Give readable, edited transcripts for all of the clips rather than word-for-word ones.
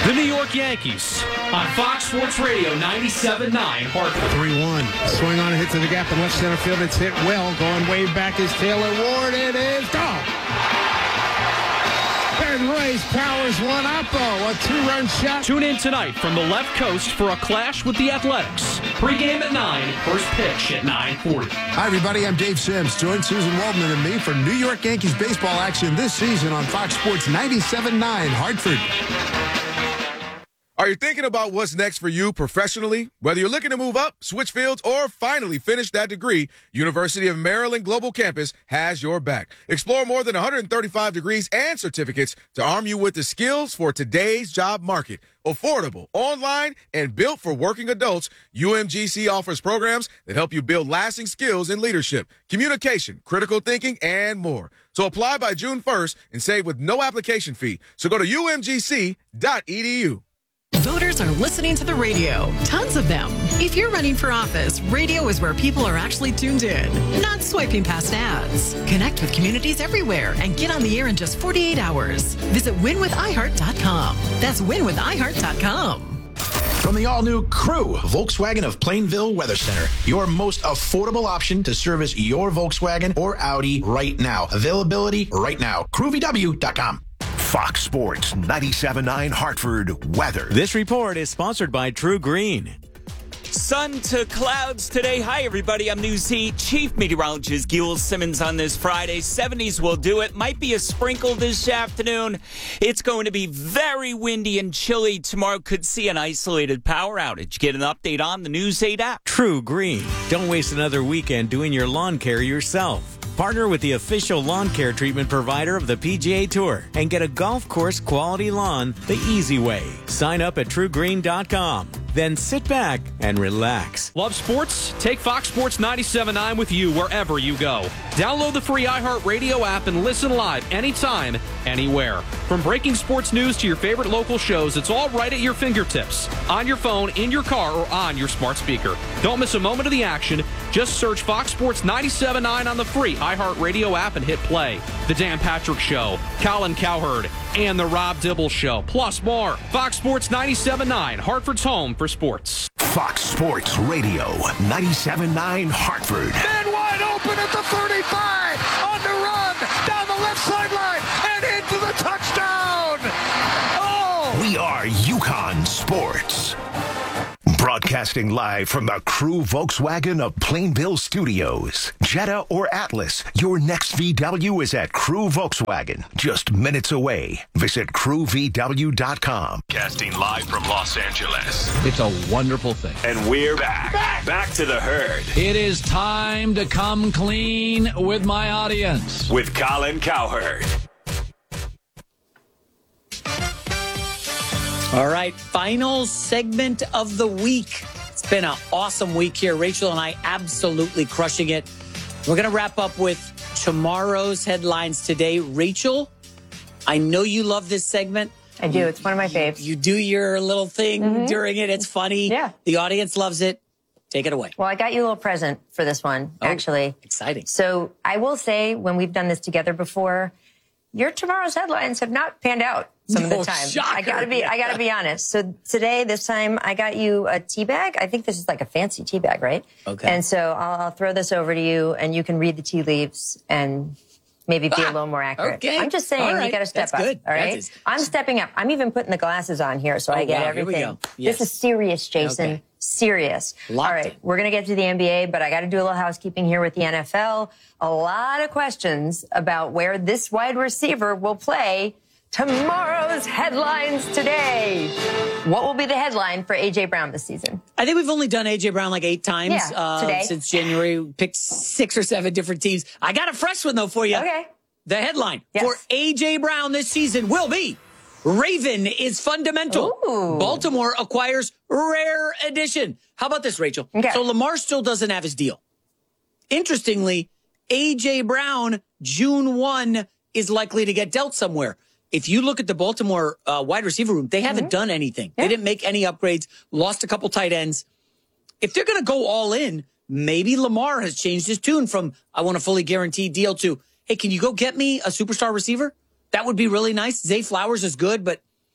The New York Yankees on Fox Sports Radio 97.9 Hartford. 3-1. Swing on a hit to the gap in left center field. It's hit well. Going way back is Taylor Ward. It is gone. Ben Rays powers one up, a two-run shot. Tune in tonight from the left coast for a clash with the Athletics. Pre-game at 9, first pitch at 9:40. Hi, everybody. I'm Dave Sims. Join Susan Waldman and me for New York Yankees baseball action this season on Fox Sports 97.9 Hartford. Are you thinking about what's next for you professionally? Whether you're looking to move up, switch fields, or finally finish that degree, University of Maryland Global Campus has your back. Explore more than 135 degrees and certificates to arm you with the skills for today's job market. Affordable, online, and built for working adults, UMGC offers programs that help you build lasting skills in leadership, communication, critical thinking, and more. So apply by June 1st and save with no application fee. So go to umgc.edu. Voters are listening to the radio. Tons of them. If you're running for office, radio is where people are actually tuned in, not swiping past ads. Connect with communities everywhere and get on the air in just 48 hours. Visit winwithiheart.com. That's winwithiheart.com. From the all-new Crew, Volkswagen of Plainville Weather Center, your most affordable option to service your Volkswagen or Audi right now. Availability right now. CrewVW.com. Fox Sports 97.9 Hartford weather. This report is sponsored by True Green. Sun to clouds today. Hi, everybody. I'm News Heat Chief Meteorologist Gil Simmons on this Friday. 70s will do it. Might be a sprinkle this afternoon. It's going to be very windy and chilly tomorrow. Could see an isolated power outage. Get an update on the News 8 app. True Green. Don't waste another weekend doing your lawn care yourself. Partner with the official lawn care treatment provider of the PGA Tour and get a golf course quality lawn the easy way. Sign up at truegreen.com. Then sit back and relax. Love sports? Take Fox Sports 97.9 with you wherever you go. Download the free iHeartRadio app and listen live anytime, anywhere. From breaking sports news to your favorite local shows, it's all right at your fingertips. On your phone, in your car, or on your smart speaker. Don't miss a moment of the action. Just search Fox Sports 97.9 on the free iHeartRadio app and hit play. The Dan Patrick Show, Colin Cowherd, and the Rob Dibble Show, plus more. Fox Sports 97.9, Hartford's home for sports. Fox Sports Radio 97.9 Hartford. Man wide open at the 35. On the run. Down the left sideline. And into the touchdown. Oh! We are UConn Sports. Broadcasting live from the Crew Volkswagen of Plainville Studios. Jetta or Atlas, your next VW is at Crew Volkswagen. Just minutes away. Visit crewvw.com. Casting live from Los Angeles. It's a wonderful thing. And we're back. Back to the herd. It is time to come clean with my audience. With Colin Cowherd. All right, final segment of the week. It's been an awesome week here. Rachel and I absolutely crushing it. We're going to wrap up with tomorrow's headlines today. Rachel, I know you love this segment. I do. It's one of my faves. You do your little thing during it. It's funny. Yeah. The audience loves it. Take it away. Well, I got you a little present for this one, actually. Exciting. So I will say, when we've done this together before, your tomorrow's headlines have not panned out some of the time. Shocker. I gotta be honest. So today, this time, I got you a tea bag. I think this is like a fancy tea bag, right? Okay. And so I'll throw this over to you, and you can read the tea leaves and maybe be a little more accurate. Okay. I'm just saying, All right. you got to step up. Good. All right. I'm stepping up. I'm even putting the glasses on here, so I get everything. Here we go. Yes. This is serious, Jason. Okay. Serious. Locked All right, in. we're going to get to the NBA, but I got to do a little housekeeping here with the NFL. A lot of questions about where this wide receiver will play tomorrow's headlines today. What will be the headline for A.J. Brown this season? I think we've only done A.J. Brown like 8 times today. Since January. We picked 6 or 7 different teams. I got a fresh one, though, for you. Okay. The headline for A.J. Brown this season will be Raven is fundamental. Ooh. Baltimore acquires rare edition. How about this, Rachel? Okay. So Lamar still doesn't have his deal. Interestingly, A.J. Brown, June 1, is likely to get dealt somewhere. If you look at the Baltimore wide receiver room, they haven't done anything. Yeah. They didn't make any upgrades, lost a couple tight ends. If they're going to go all in, maybe Lamar has changed his tune from, I want a fully guaranteed deal to, hey, can you go get me a superstar receiver? That would be really nice. Zay Flowers is good, but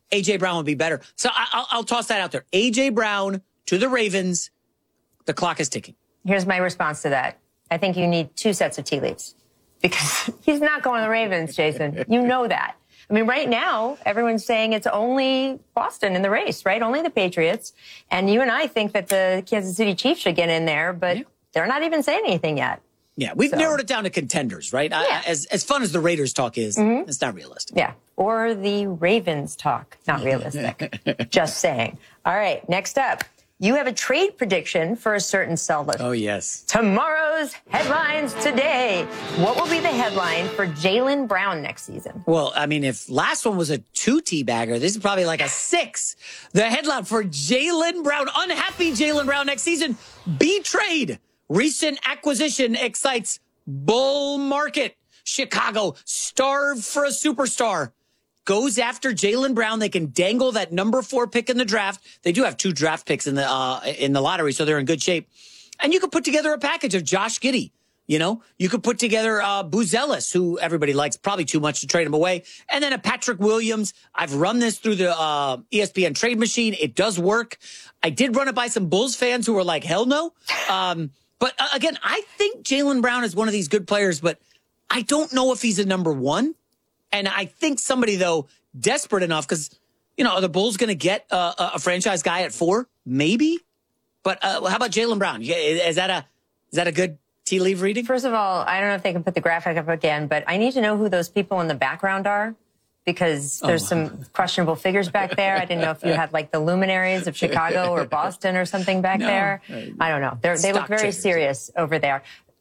A.J. Brown would be better. So I'll toss that out there. A.J. Brown to the Ravens. The clock is ticking. Here's my response to that. I think you need 2 sets of tea leaves because he's not going to the Ravens, Jason. You know that. I mean, right now, everyone's saying it's only Boston in the race, right? Only the Patriots. And you and I think that the Kansas City Chiefs should get in there, but they're not even saying anything yet. Yeah, we've narrowed it down to contenders, right? Yeah. As fun as the Raiders talk is, it's not realistic. Yeah, or the Ravens talk, not realistic. Just saying. All right, next up. You have a trade prediction for a certain seller. Oh, yes. Tomorrow's headlines today. What will be the headline for Jaylen Brown next season? Well, I mean, if last one was a 2 teabagger, this is probably like a 6. The headline for Jaylen Brown, unhappy Jaylen Brown next season, B trade. Recent acquisition excites bull market. Chicago starved for a superstar. Goes after Jaylen Brown. They can dangle that number 4 pick in the draft. They do have 2 draft picks in the lottery, so they're in good shape. And you could put together a package of Josh Giddey. You know, you could put together Buzelis, who everybody likes, probably too much to trade him away. And then a Patrick Williams. I've run this through the ESPN trade machine. It does work. I did run it by some Bulls fans who were like, hell no. But again, I think Jaylen Brown is one of these good players, but I don't know if he's a number 1. And I think somebody, though, desperate enough, because, you know, are the Bulls going to get a franchise guy at 4? Maybe. But how about Jaylen Brown? Is that a good tea leaf reading? First of all, I don't know if they can put the graphic up again, but I need to know who those people in the background are, because there's some questionable figures back there. I didn't know if you had like the luminaries of Chicago or Boston or something back there. I don't know. They look very serious over there.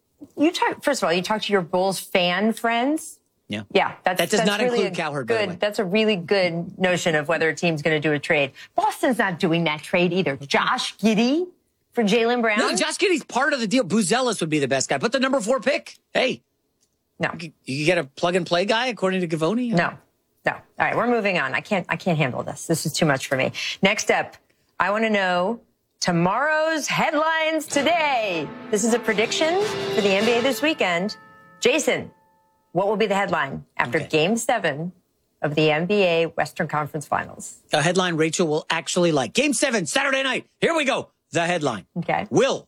First of all, you talk to your Bulls fan friends. Yeah, that does not really include Cowherd, by the way. That's a really good notion of whether a team's going to do a trade. Boston's not doing that trade either. Josh Giddey for Jaylen Brown? No, Josh Giddey's part of the deal. Buzelis would be the best guy. Put the number 4 pick. Hey. No. You get a plug-and-play guy, according to Gavoni? No. All right, we're moving on. I can't handle this. This is too much for me. Next up, I want to know tomorrow's headlines today. This is a prediction for the NBA this weekend. Jason, what will be the headline after Game 7 of the NBA Western Conference Finals? A headline Rachel will actually like. Game 7, Saturday night. Here we go. The headline. Okay. Will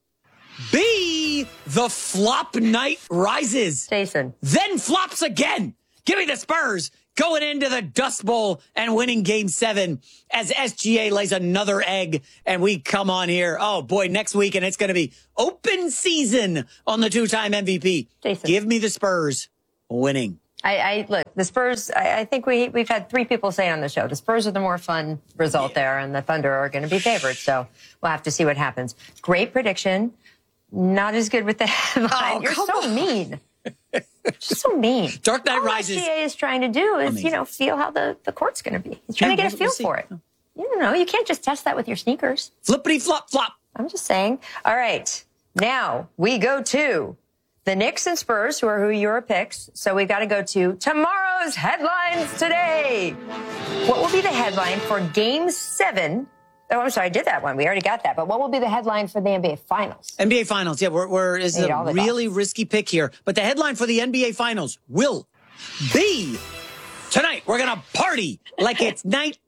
be the flop night rises. Jason. Then flops again. Give me the Spurs going into the Dust Bowl and winning Game 7 as SGA lays another egg and we come on here. Oh, boy, next week, and it's going to be open season on the 2-time MVP. Jason. Give me the Spurs winning. Look, the Spurs, I think we've had 3 people say on the show, the Spurs are the more fun result there, and the Thunder are going to be favored. So we'll have to see what happens. Great prediction. Not as good with the headline. Oh, You're so mean. Just so mean. Dark Knight All Rises. All SGA is trying to do is, feel how the court's going to be. He's trying to get a feel for it. You don't know. You can't just test that with your sneakers. Flippity flop flop. I'm just saying. All right. Now we go to the Knicks and Spurs, who are your picks. So we've got to go to tomorrow's headlines today. What will be the headline for Game 7? Oh, I'm sorry, I did that one. We already got that. But what will be the headline for the NBA Finals? NBA Finals, yeah, is a really risky pick here. But the headline for the NBA Finals will be tonight. We're going to party like it's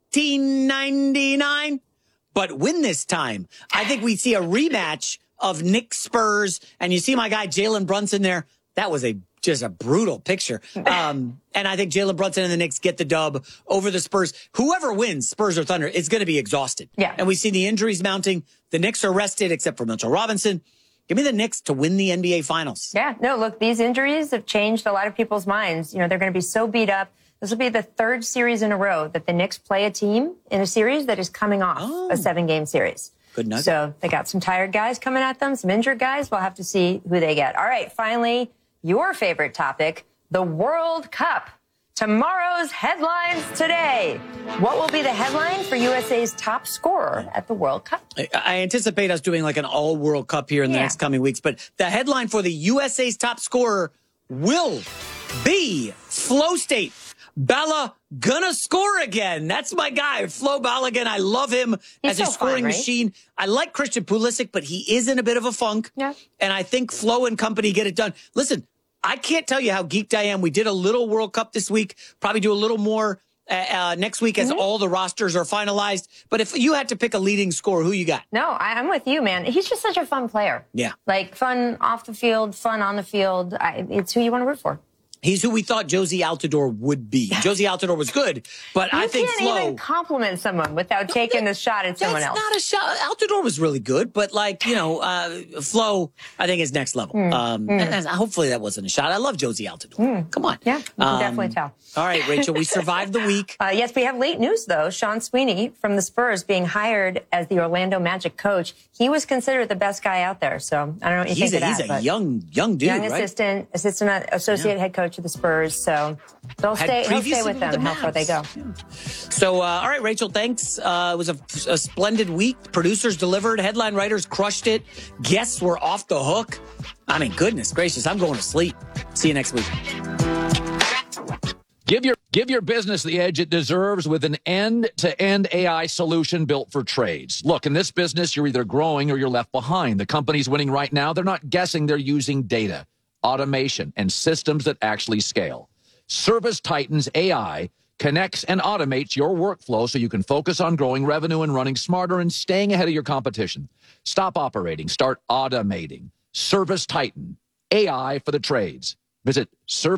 1999, but win this time. I think we see a rematch of Knicks Spurs, and you see my guy Jalen Brunson there. That was just a brutal picture. And I think Jalen Brunson and the Knicks get the dub over the Spurs. Whoever wins, Spurs or Thunder, is going to be exhausted. Yeah. And we see the injuries mounting. The Knicks are rested, except for Mitchell Robinson. Give me the Knicks to win the NBA Finals. Yeah, no, look, these injuries have changed a lot of people's minds. They're going to be so beat up. This will be the 3rd series in a row that the Knicks play a team in a series that is coming off a 7-game series. Good nugget. So they got some tired guys coming at them, some injured guys. We'll have to see who they get. All right, finally, your favorite topic, the World Cup. Tomorrow's headlines today. What will be the headline for USA's top scorer at the World Cup? I anticipate us doing like an all-World Cup here in the next coming weeks. But the headline for the USA's top scorer will be Flow State. Bala gonna score again. That's my guy, Flo Balogun. I love him as a scoring machine. I like Christian Pulisic, but he is in a bit of a funk. Yeah. And I think Flo and company get it done. Listen, I can't tell you how geeked I am. We did a little World Cup this week, probably do a little more next week as all the rosters are finalized. But if you had to pick a leading scorer, who you got? No, I'm with you, man. He's just such a fun player. Yeah. Like, fun off the field, fun on the field. It's who you want to root for. He's who we thought Josie Altidore would be. Josie Altidore was good, but I think Flo... You can't even compliment someone without taking a shot at someone else. That's not a shot. Altidore was really good, but Flo, I think is next level. And hopefully that wasn't a shot. I love Josie Altidore. Come on. Yeah, you can definitely tell. All right, Rachel, we survived the week. Yes, we have late news, though. Sean Sweeney from the Spurs being hired as the Orlando Magic coach. He was considered the best guy out there, so I don't know what you think of that. He's a young dude, young right? assistant associate head coach of the Spurs. So he'll stay with them how far they go. Yeah. So, all right, Rachel, thanks. It was a splendid week. Producers delivered. Headline writers crushed it. Guests were off the hook. I mean, goodness gracious, I'm going to sleep. See you next week. Give your business the edge it deserves with an end-to-end AI solution built for trades. Look, in this business, you're either growing or you're left behind. The companies winning right now, they're not guessing, they're using data, automation, and systems that actually scale. ServiceTitan's AI connects and automates your workflow so you can focus on growing revenue and running smarter and staying ahead of your competition. Stop operating. Start automating. ServiceTitan, AI for the trades. Visit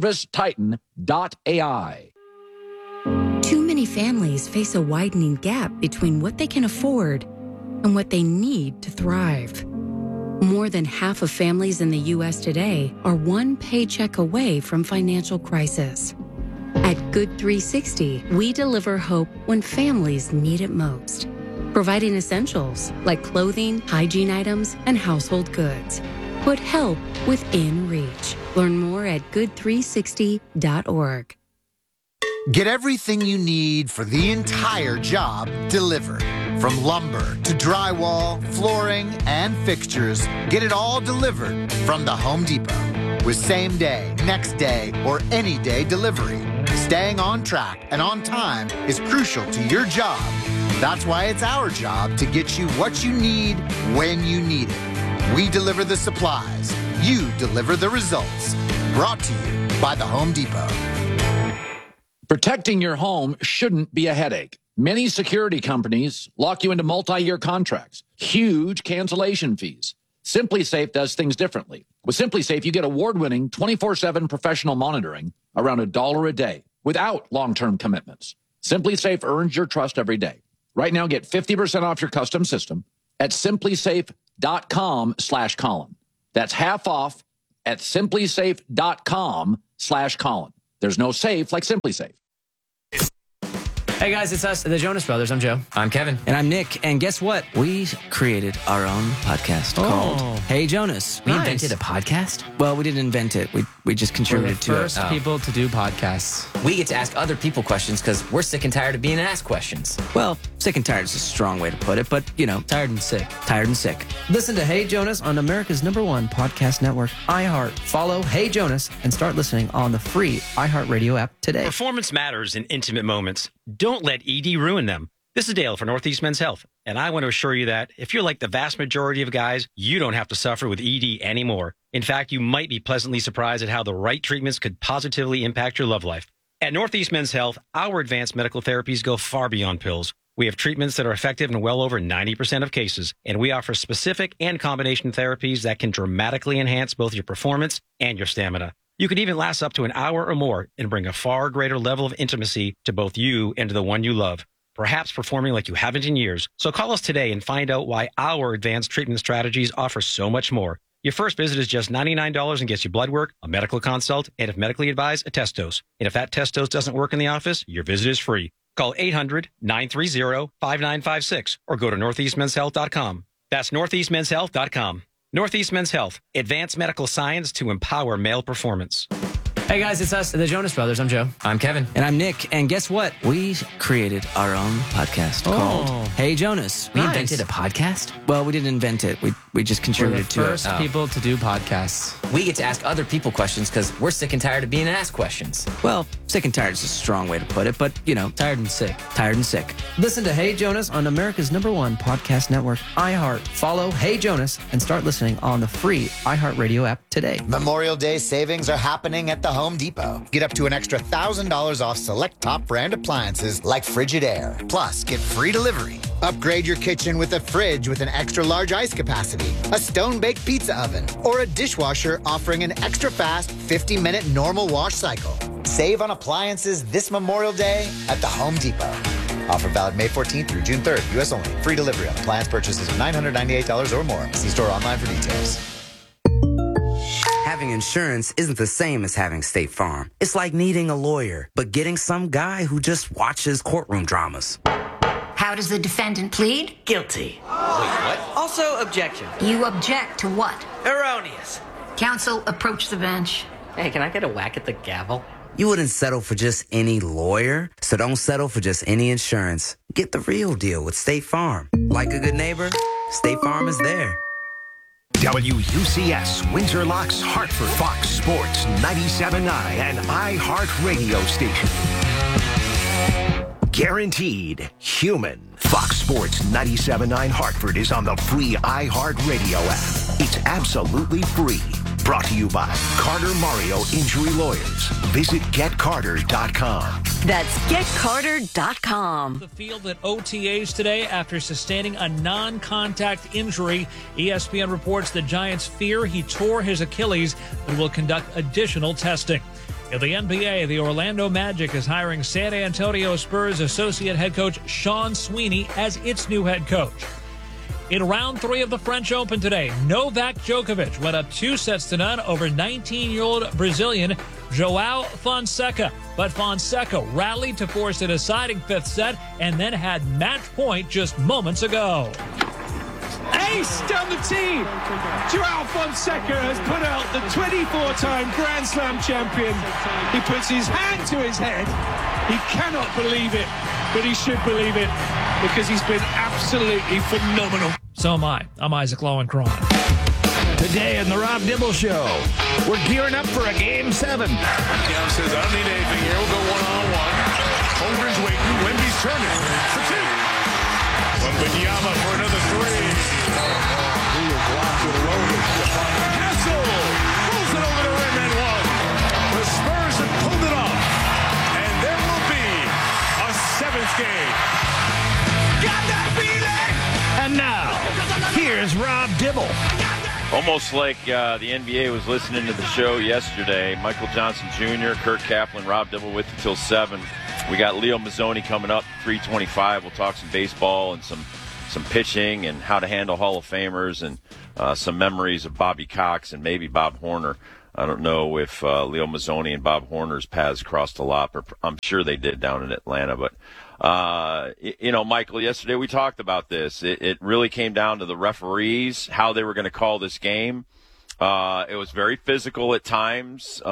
servicetitan.ai. Too many families face a widening gap between what they can afford and what they need to thrive. More than half of families in the U.S. today are one paycheck away from financial crisis. At Good 360, we deliver hope when families need it most, providing essentials like clothing, hygiene items, and household goods. Put help within reach. Learn more at good360.org. Get everything you need for the entire job delivered. From lumber to drywall, flooring, and fixtures, get it all delivered from the Home Depot. With same day, next day, or any day delivery, staying on track and on time is crucial to your job. That's why it's our job to get you what you need when you need it. We deliver the supplies. You deliver the results. Brought to you by the Home Depot. Protecting your home shouldn't be a headache. Many security companies lock you into multi-year contracts, huge cancellation fees. SimpliSafe does things differently. With SimpliSafe, you get award-winning 24/7 professional monitoring around $1 a day without long-term commitments. SimpliSafe earns your trust every day. Right now, get 50% off your custom system at simplysafe.com/Colin. That's half off at simplysafe.com/Colin. There's no safe like SimpliSafe. Hey guys, it's us, the Jonas Brothers. I'm Joe. I'm Kevin. And I'm Nick. And guess what? We created our own podcast called Hey Jonas. We invented a podcast? Well, we didn't invent it. We just contributed to it. We're the first people to do podcasts. We get to ask other people questions because we're sick and tired of being asked questions. Well, sick and tired is a strong way to put it, but, you know. Tired and sick. Tired and sick. Listen to Hey Jonas on America's #1 podcast network, iHeart. Follow Hey Jonas and start listening on the free iHeartRadio app today. Performance matters in intimate moments. Don't let ED ruin them. This is Dale for Northeast Men's Health, and I want to assure you that if you're like the vast majority of guys, you don't have to suffer with ED anymore. In fact, you might be pleasantly surprised at how the right treatments could positively impact your love life. At Northeast Men's Health, our advanced medical therapies go far beyond pills. We have treatments that are effective in well over 90% of cases, and we offer specific and combination therapies that can dramatically enhance both your performance and your stamina. You could even last up to an hour or more and bring a far greater level of intimacy to both you and to the one you love, perhaps performing like you haven't in years. So call us today and find out why our advanced treatment strategies offer so much more. Your first visit is just $99 and gets you blood work, a medical consult, and if medically advised, a test dose. And if that test dose doesn't work in the office, your visit is free. Call 800-930-5956 or go to northeastmenshealth.com. That's northeastmenshealth.com. Northeast Men's Health, advanced medical science to empower male performance. Hey guys, it's us, the Jonas Brothers. I'm Joe. I'm Kevin. And I'm Nick. And guess what? We created our own podcast called Hey Jonas. We invented a podcast? Well, we didn't invent it. We just contributed to it. We're the first people to do podcasts. We get to ask other people questions because we're sick and tired of being asked questions. Well, sick and tired is a strong way to put it, but, tired and sick. Tired and sick. Listen to Hey Jonas on America's #1 podcast network, iHeart. Follow Hey Jonas and start listening on the free iHeartRadio app today. Memorial Day savings are happening at the Home Depot. Get up to an extra $1,000 off select top brand appliances like Frigidaire. Plus, get free delivery. Upgrade your kitchen with a fridge with an extra large ice capacity, a stone-baked pizza oven, or a dishwasher offering an extra fast 50-minute normal wash cycle. Save on appliances this Memorial Day at the Home Depot. Offer valid May 14th through June 3rd. U.S. only. Free delivery on appliance purchases of $998 or more. See store online for details. Having insurance isn't the same as having State Farm. It's like needing a lawyer, but getting some guy who just watches courtroom dramas. How does the defendant plead? Guilty. Wait, what? Also, objection. You object to what? Erroneous. Counsel, approach the bench. Hey, can I get a whack at the gavel? You wouldn't settle for just any lawyer, so don't settle for just any insurance. Get the real deal with State Farm. Like a good neighbor, State Farm is there. WUCS, Windsor Locks, Hartford, Fox Sports 97.9 and iHeart Radio Station. Guaranteed human. Fox Sports 97.9 Hartford is on the free iHeart Radio app. It's absolutely free. Brought to you by Carter Mario Injury Lawyers. Visit GetCarter.com. That's GetCarter.com. The field at OTAs today after sustaining a non-contact injury. ESPN reports the Giants fear he tore his Achilles but will conduct additional testing. In the NBA, the Orlando Magic is hiring San Antonio Spurs associate head coach Sean Sweeney as its new head coach. In round 3 of the French Open today, Novak Djokovic went up 2-0 over 19-year-old Brazilian João Fonseca. But Fonseca rallied to force a deciding 5th set and then had match point just moments ago. Ace down the team. João Fonseca has put out the 24-time Grand Slam champion. He puts his hand to his head. He cannot believe it, but he should believe it because he's been absolutely phenomenal. So am I. I'm Isaac Lowenkron. Today on the Rob Dibble Show, we're gearing up for a Game 7. Cam says, I don't need anything here. We'll go one-on-one. Holmgren's waiting. Wemby's turning for 2. Wembanyama for another 3. He is locked and loaded. Hassel pulls it over the rim and 1. The Spurs have pulled it off. And there will be a 7th game. Got that feeling! And now, here's Rob Dibble. Almost like the NBA was listening to the show yesterday. Michael Johnson Jr., Kurt Kaplan, Rob Dibble with you till 7. We got Leo Mazzoni coming up, 3:25. We'll talk some baseball and some pitching and how to handle Hall of Famers and some memories of Bobby Cox and maybe Bob Horner. I don't know if Leo Mazzoni and Bob Horner's paths crossed a lot, but I'm sure they did down in Atlanta. But, Michael, yesterday we talked about this. It really came down to the referees, how they were going to call this game. It was very physical at times.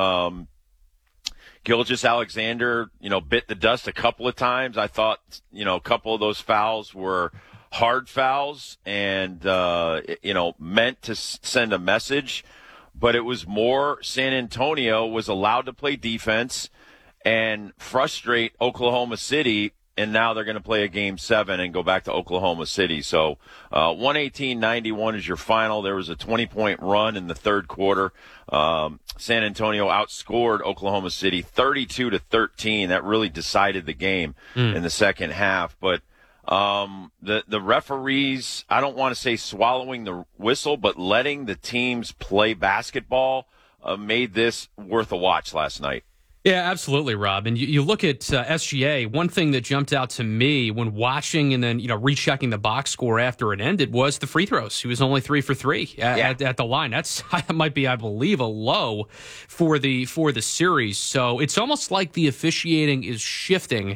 Gilgeous-Alexander, bit the dust a couple of times. I thought, a couple of those fouls were hard fouls and, meant to send a message. But it was more San Antonio was allowed to play defense and frustrate Oklahoma City, and now they're going to play a Game 7 and go back to Oklahoma City. So 118-91 is your final. There was a 20-point run in the third quarter. San Antonio outscored Oklahoma City 32-13. That really decided the game in the second half. But the referees, I don't want to say swallowing the whistle, but letting the teams play basketball made this worth a watch last night. Yeah, absolutely, Rob. And you look at SGA, one thing that jumped out to me when watching and then, rechecking the box score after it ended was the free throws. He was only 3 for 3 at the line. That might be, I believe, a low for the series. So it's almost like the officiating is shifting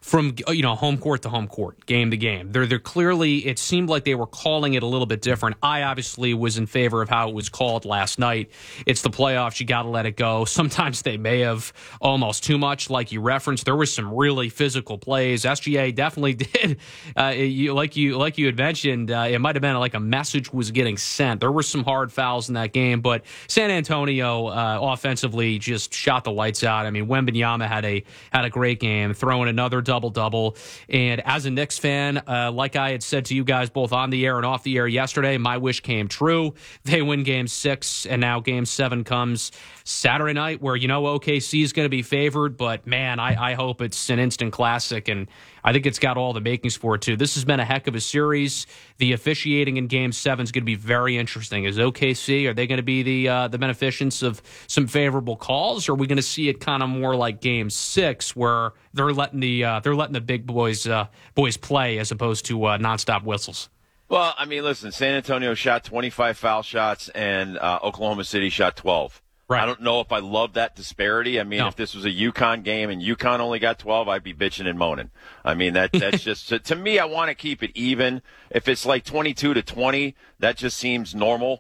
from home court to home court, game to game. They're clearly, it seemed like they were calling it a little bit different. I obviously was in favor of how it was called last night. It's the playoffs, you got to let it go. Sometimes they may have almost too much, like you referenced. There was some really physical plays. SGA definitely did. Like you had mentioned, it might have been like a message was getting sent. There were some hard fouls in that game, but San Antonio offensively just shot the lights out. I mean, Wembanyama had a great game, throwing another double-double. And as a Knicks fan, like I had said to you guys both on the air and off the air yesterday, my wish came true. They win Game 6, and now Game 7 comes Saturday night, where OKC is going to be favored, but man, I hope it's an instant classic, and I think it's got all the makings for it too. This has been a heck of a series. The officiating in Game 7 is going to be very interesting. Is OKC, are they going to be the beneficiaries of some favorable calls, or are we going to see it kind of more like Game 6, where they're letting the big boys play as opposed to nonstop whistles? Well, I mean, listen, San Antonio shot 25 foul shots, and Oklahoma City shot 12. Right. I don't know if I love that disparity. I mean, if this was a UConn game and UConn only got 12, I'd be bitching and moaning. I mean, that's just to me. I want to keep it even. If it's like 22-20, that just seems normal.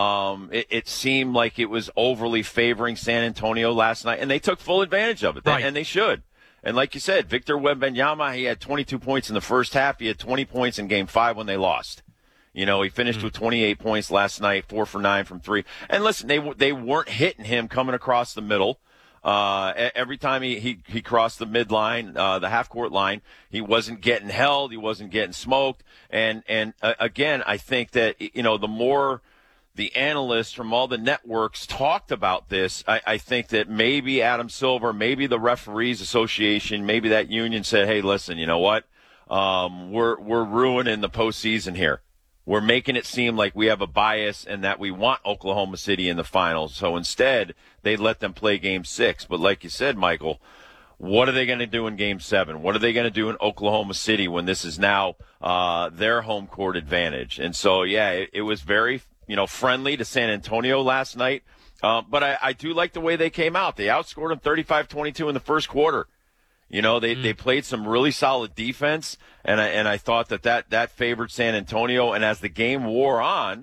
It seemed like it was overly favoring San Antonio last night, and they took full advantage of it, and they should. And like you said, Victor Wembanyama, he had 22 points in the first half. He had 20 points in Game 5 when they lost. He finished with 28 points last night, 4 for 9 from 3. And listen, they weren't hitting him coming across the middle. Every time he crossed the midline, the half-court line, he wasn't getting held. He wasn't getting smoked. And again, I think that, the more the analysts from all the networks talked about this, I think that maybe Adam Silver, maybe the Referees Association, maybe that union said, hey, listen, you know what? We're ruining the postseason here. We're making it seem like we have a bias and that we want Oklahoma City in the finals. So instead, they let them play Game 6. But like you said, Michael, what are they going to do in Game 7? What are they going to do in Oklahoma City when this is now their home court advantage? And so, yeah, it was very, friendly to San Antonio last night. But I do like the way they came out. They outscored them 35-22 in the first quarter. They played some really solid defense, and I thought that favored San Antonio. And as the game wore on,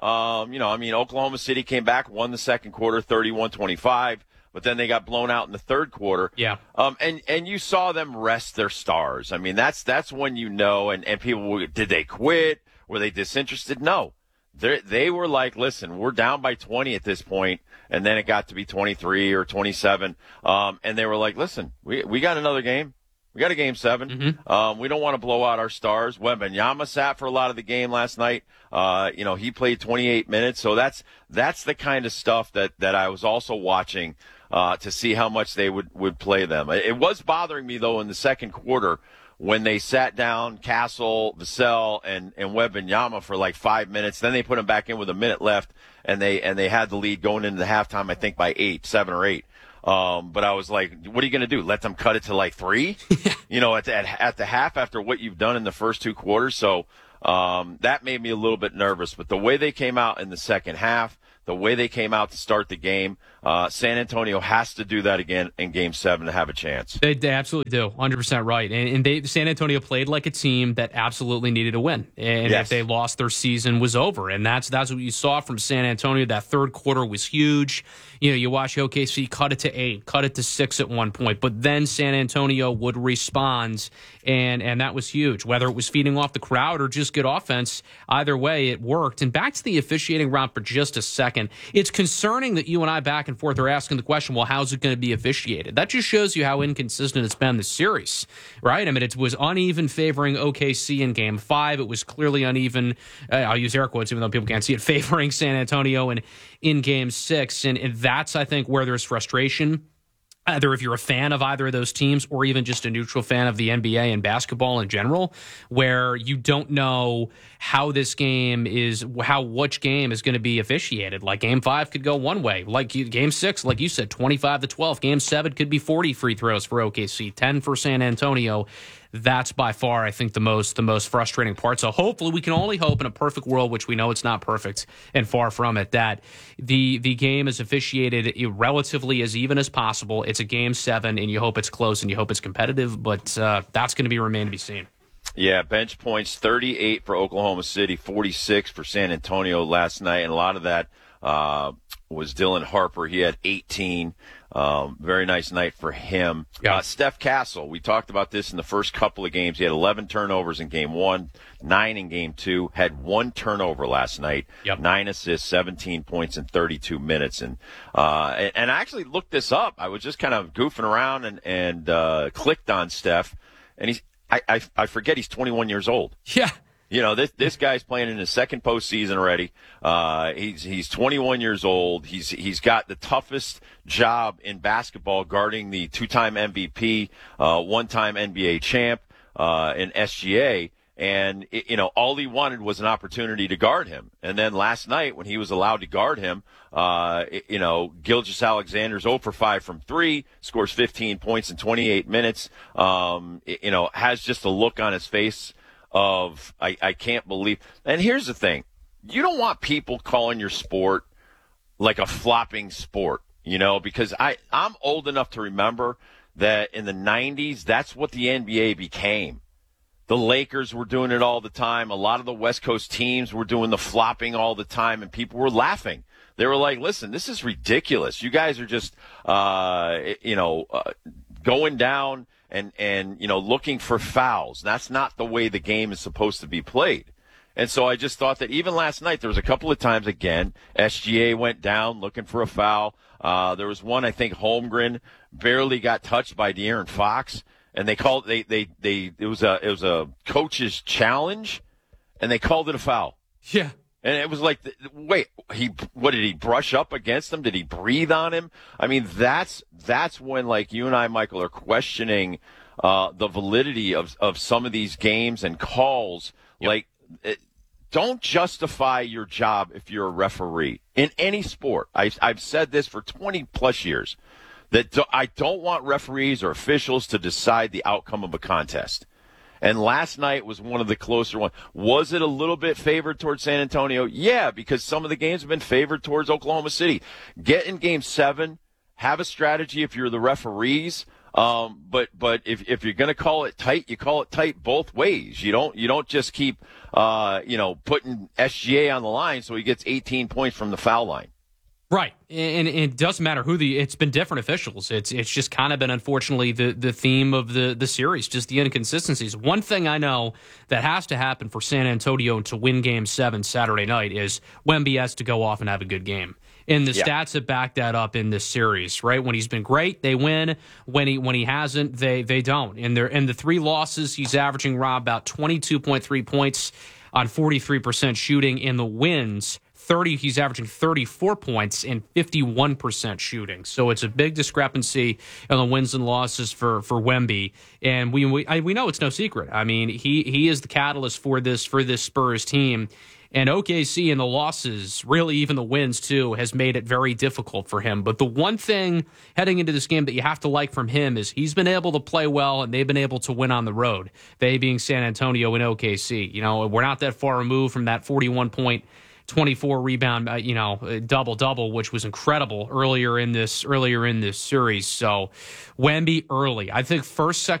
Oklahoma City came back, won the second quarter 31-25, but then they got blown out in the third quarter. Yeah. And you saw them rest their stars. I mean, that's when and people, did they quit? Were they disinterested? No. They were like, listen, we're down by 20 at this point, and then it got to be 23 or 27, and they were like, listen, we got another game. We got a Game 7. Mm-hmm. We don't want to blow out our stars. Wembanyama sat for a lot of the game last night. He played 28 minutes, so that's the kind of stuff that I was also watching to see how much they would play them. It was bothering me, though, in the second quarter, when they sat down Castle, Vassell, and Wembanyama for like 5 minutes. Then they put him back in with a minute left, and they had the lead going into the halftime, I think, by 7 or 8. But I was like, what are you going to do? Let them cut it to like 3? At the half after what you've done in the first 2 quarters? So that made me a little bit nervous. But the way they came out in the second half, the way they came out to start the game, San Antonio has to do that again in Game 7 to have a chance. They absolutely do, 100% right. And San Antonio played like a team that absolutely needed to win. And if they lost, their season was over. And that's what you saw from San Antonio. That third quarter was huge. You watch OKC cut it to 8, cut it to 6 at one point. But then San Antonio would respond, and that was huge. Whether it was feeding off the crowd or just good offense, either way, it worked. And back to the officiating round for just a second. It's concerning that you and I back and forth are asking the question, well, how's it going to be officiated? That just shows you how inconsistent it's been this series, right? I mean, it was uneven favoring OKC in Game 5. It was clearly uneven, I'll use air quotes even though people can't see it, favoring San Antonio in Game 6. And that's, I think, where there's frustration. Either if you're a fan of either of those teams or even just a neutral fan of the NBA and basketball in general, where you don't know how which game is going to be officiated. Like Game 5 could go one way. Like Game 6, like you said, 25-12. Game 7 could be 40 free throws for OKC, 10 for San Antonio. That's by far, I think, the most frustrating part. So hopefully we can only hope in a perfect world, which we know it's not perfect and far from it, that the game is officiated relatively as even as possible. It's a Game 7, and you hope it's close and you hope it's competitive, but that's going to remain to be seen. Yeah, bench points 38 for Oklahoma City, 46 for San Antonio last night, and a lot of that was Dylan Harper. He had 18. Very nice night for him. Yeah. Steph Castle, we talked about this in the first couple of games. He had 11 turnovers in Game 1, 9 in Game 2, had 1 turnover last night, 9 assists, 17 points in 32 minutes. And I actually looked this up. I was just kind of goofing around and clicked on Steph, and I forget he's 21 years old. Yeah. You know, this guy's playing in his second postseason already. He's 21 years old. He's got the toughest job in basketball, guarding the 2-time MVP, 1-time NBA champ in SGA. And all he wanted was an opportunity to guard him. And then last night, when he was allowed to guard him, Gilgeous-Alexander's 0 for 5 from 3, scores 15 points in 28 minutes. Has just a look on his face of I can't believe. And here's the thing. You don't want people calling your sport like a flopping sport, because I'm old enough to remember that in the 90s, that's what the NBA became. The Lakers were doing it all the time. A lot of the West Coast teams were doing the flopping all the time, and people were laughing. They were like, listen, this is ridiculous. You guys are just, going down and looking for fouls. That's not the way the game is supposed to be played. And so I just thought that even last night, there was a couple of times, again, SGA went down looking for a foul. There was one, I think, Holmgren barely got touched by De'Aaron Fox, and they called it was a coach's challenge, and they called it a foul. Yeah. And it was like, wait, did he brush up against him? Did he breathe on him? I mean, that's when, like, you and I, Michael, are questioning the validity of some of these games and calls. Yep. Don't justify your job if you're a referee in any sport. I've said this for 20-plus years, that I don't want referees or officials to decide the outcome of a contest. And last night was one of the closer ones. Was it a little bit favored towards San Antonio? Yeah, because some of the games have been favored towards Oklahoma City. Get in Game 7, have a strategy if you're the referees. But if you're going to call it tight, you call it tight both ways. You don't just keep putting SGA on the line so he gets 18 points from the foul line. Right, and it doesn't matter it's been different officials. It's just kind of been, unfortunately, the theme of the series, just the inconsistencies. One thing I know that has to happen for San Antonio to win Game 7 Saturday night is Wemby has to go off and have a good game. And the stats have backed that up in this series, right? When he's been great, they win. When he hasn't, they don't. In the 3 losses, he's averaging, Rob, about 22.3 points on 43% shooting. In the wins, he's averaging 34 points and 51% shooting. So it's a big discrepancy in the wins and losses for Wemby. And we know it's no secret. I mean, he is the catalyst for this Spurs team. And OKC in the losses, really even the wins too, has made it very difficult for him. But the one thing heading into this game that you have to like from him is he's been able to play well, and they've been able to win on the road. They being San Antonio and OKC. We're not that far removed from that 41-point 24 rebound, double-double, which was incredible earlier in this series. So Wemby early. I think first, second